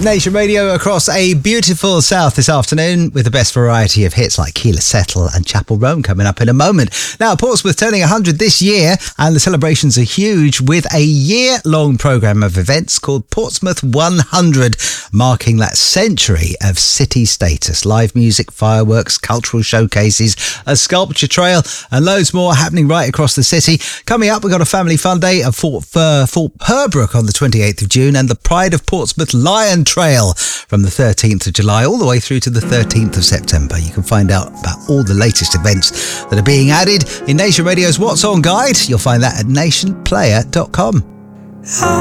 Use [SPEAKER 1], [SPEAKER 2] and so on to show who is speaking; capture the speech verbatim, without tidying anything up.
[SPEAKER 1] Nation Radio across a beautiful south this afternoon with the best variety of hits like Keilor Settle and Chapel Roan coming up in a moment. Now, Portsmouth turning one hundred this year, and the celebrations are huge with a year-long programme of events called Portsmouth one hundred, marking that century of city status. Live music, fireworks, cultural showcases, a sculpture trail and loads more happening right across the city. Coming up, we've got a family fun day at Fort, uh, Fort Purbrook on the twenty-eighth of June and the Pride of Portsmouth Lion Trail from the thirteenth of July all the way through to the thirteenth of September. You can find out about all the latest events that are being added in Nation Radio's What's On Guide. You'll find that at nation player dot com.